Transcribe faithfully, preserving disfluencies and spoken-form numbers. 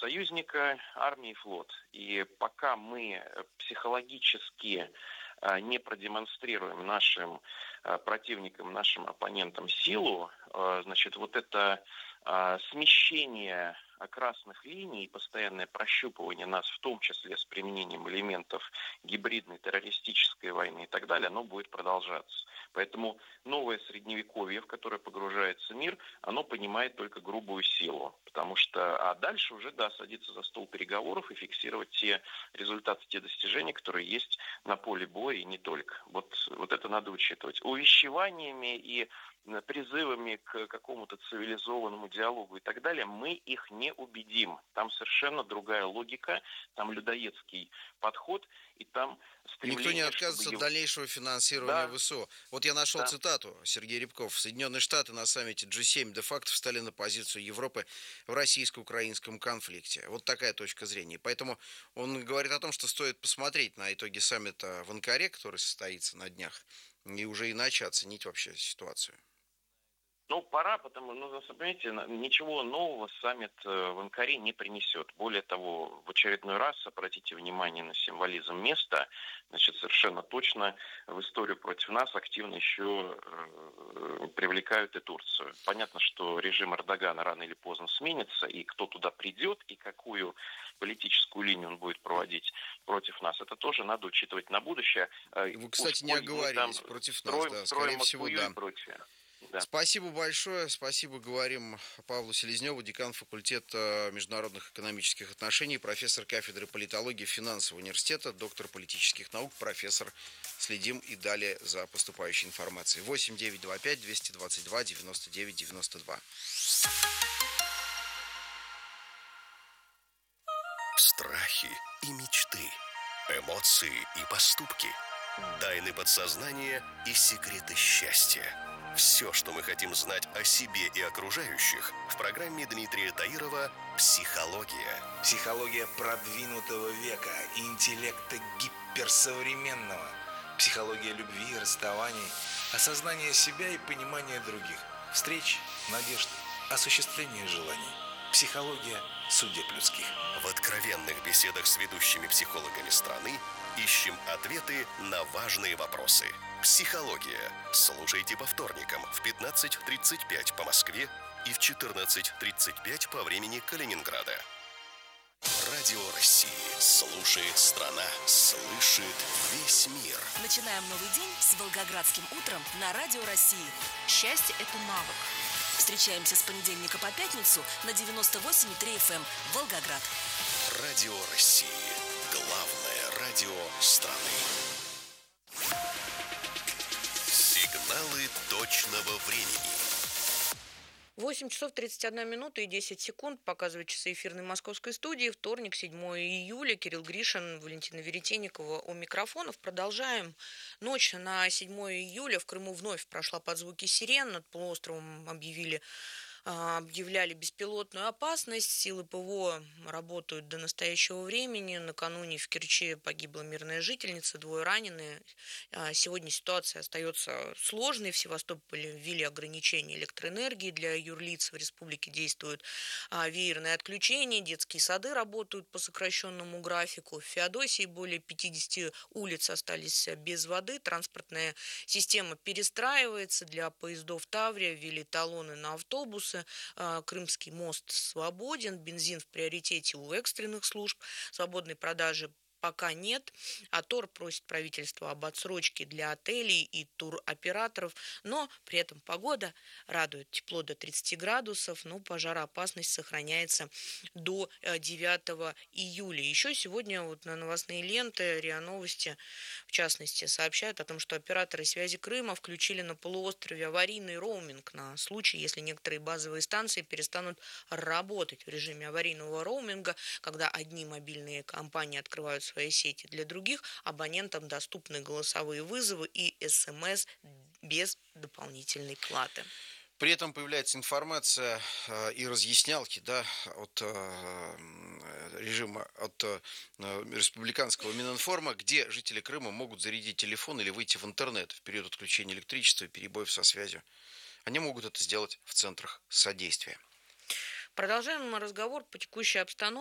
союзника армия и флот. И пока мы психологически не продемонстрируем нашим противникам, нашим оппонентам силу, значит, вот это смещение красных линий и постоянное прощупывание нас, в том числе с применением элементов гибридной террористической войны и так далее, оно будет продолжаться. Поэтому новое средневековье, в которое погружается мир, оно понимает только грубую силу. Потому что, а дальше уже, да, садиться за стол переговоров и фиксировать те результаты, те достижения, которые есть на поле боя и не только. Вот, вот это надо учитывать. Увещеваниями и призывами к какому-то цивилизованному диалогу и так далее, мы их не убедим. Там совершенно другая логика, там людоедский подход, и там стремление... Никто не отказывается чтобы... от дальнейшего финансирования да. ВСО. Вот я нашел да. цитату, Сергей Рябков. Соединенные Штаты на саммите джи семь де-факто встали на позицию Европы в российско-украинском конфликте. Вот такая точка зрения. Поэтому он говорит о том, что стоит посмотреть на итоги саммита в Анкаре, который состоится на днях, и уже иначе оценить вообще ситуацию. Ну, пора, потому что, ну, понимаете, ничего нового саммит в Анкаре не принесет. Более того, в очередной раз обратите внимание на символизм места. Значит, совершенно точно в историю против нас активно еще э, привлекают и Турцию. Понятно, что режим Эрдогана рано или поздно сменится, и кто туда придет, и какую политическую линию он будет проводить против нас, это тоже надо учитывать на будущее. Вы, кстати, не оговорились, там против строим, нас, да, строим скорее всего, да. И прочее. Да. Спасибо большое. Спасибо, говорим Павлу Селезневу, декан факультета международных экономических отношений, профессор кафедры политологии финансового университета, доктор политических наук, профессор. Следим и далее за поступающей информацией. восемь девятьсот двадцать пять двести двадцать два девяносто девять девяносто два. Страхи и мечты, эмоции и поступки, тайны подсознания и секреты счастья. Все, что мы хотим знать о себе и окружающих, в программе Дмитрия Таирова «Психология». Психология продвинутого века и интеллекта гиперсовременного. Психология любви и расставаний, осознание себя и понимание других. Встреч, надежд, осуществление желаний. Психология судеб людских. В откровенных беседах с ведущими психологами страны ищем ответы на важные вопросы. «Психология». Слушайте по вторникам в пятнадцать тридцать пять по Москве и в четырнадцать тридцать пять по времени Калининграда. Радио России. Слушает страна. Слышит весь мир. Начинаем новый день с Волгоградским утром на Радио России. Счастье – это навык. Встречаемся с понедельника по пятницу на девяносто восемь и три эф эм Волгоград. Радио России. Главное радио страны. Сигналы точного времени. восемь часов тридцать одна минута и десять секунд показывают часы эфирной московской студии. Вторник, седьмое июля. Кирилл Гришин, Валентина Веретенникова у микрофонов. Продолжаем. Ночь на седьмое июля в Крыму вновь прошла под звуки сирен. Над полуостровом объявили объявляли беспилотную опасность. Силы ПВО работают до настоящего времени. Накануне в Керчи погибла мирная жительница, двое ранены. Сегодня ситуация остается сложной. В Севастополе ввели ограничения электроэнергии. Для юрлиц в республике действуют веерные отключения. Детские сады работают по сокращенному графику. В Феодосии более пятьдесят улиц остались без воды. Транспортная система перестраивается. Для поездов Таврия ввели талоны на автобусы. Крымский мост свободен, бензин в приоритете у экстренных служб, свободной продажи пока нет. АТОР просит правительство об отсрочке для отелей и туроператоров, но при этом погода радует. Тепло до тридцати градусов, но пожароопасность сохраняется до девятого июля. Еще сегодня вот на новостные ленты РИА Новости, в частности, сообщают о том, что операторы связи Крыма включили на полуострове аварийный роуминг на случай, если некоторые базовые станции перестанут работать в режиме аварийного роуминга, когда одни мобильные компании открывают свои сети, для других абонентам доступны голосовые вызовы и СМС без дополнительной платы. При этом появляется информация э, и разъяснялки, да, от э, режима, от э, республиканского Мининформа, где жители Крыма могут зарядить телефон или выйти в интернет в период отключения электричества и перебоев со связью. Они могут это сделать в центрах содействия. Продолжаем разговор по текущей обстановке.